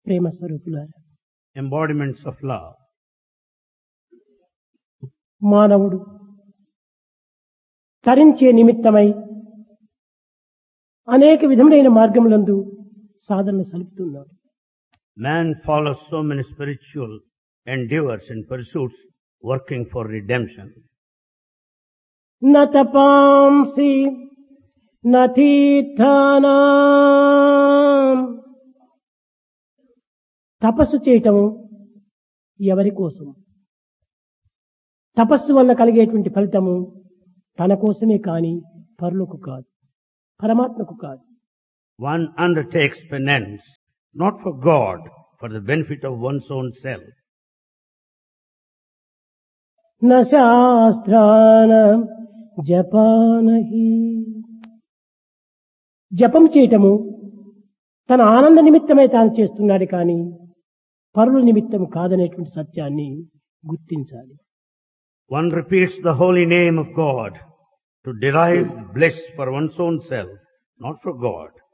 ప్రేమ స్వరూపులారా, embodiments of love. మానవుడు తరించే నిమిత్తమై అనేక విధములైన మార్గములందు సాధనలు సలుపుతున్నాడు. Man follows so many spiritual endeavors and pursuits working for redemption. న తపాంసి న తీర్థానాం. తపస్సు చేయటము ఎవరి కోసం? తపస్సు వల్ల కలిగేటువంటి ఫలితము తన కోసమే కాని పరులకు కాదు, పరమాత్మకు కాదు. One undertakes penance not for God, for the benefit of one's own self. న శాస్త్రాన జపానహి. జపం చేయటము తన ఆనంద నిమిత్తమై తాను చేస్తున్నాడు కానీ పరుల నిమిత్తం కాదనేటువంటి సత్యాన్ని గుర్తించాలి. One repeats the holy name of God to derive bliss for one's own self, not for God.